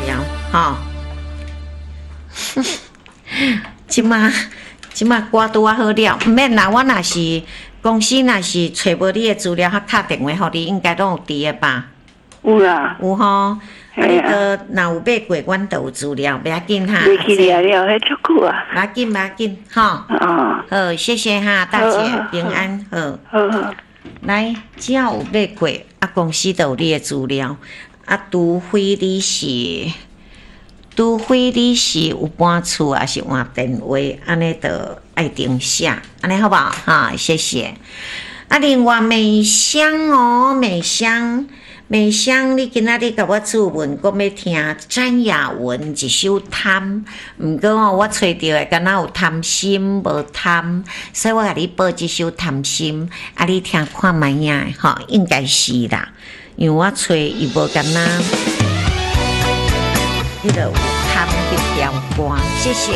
疗，吼。即马歌拄啊好了，毋免啦，我若是公司若是找无你的资料，较打电话互你，应该拢有伫的吧？ 有啦， 有吼。啊，你个若有买过，阮都有资料，不要紧哈。 袂记了了，迄足久啊。 不要紧，吼。 哦。 好，谢谢哈，大姐平安，好。 好。 来，只要有买过，啊，公司都有你的资料，啊，除非你是有搬厝，还是换电话，安尼就爱定下，安尼好不好？哈，谢谢。啊，另外美香哦，美香，你今仔日甲我注文，讲要听詹雅文一首《贪》，毋过哦，我找到的敢若有贪心无贪，所以我甲你播这首《贪心》，啊，你听看卖影吼，应该是啦，因为我找伊无敢若。迄个有贪迄条歌，谢谢。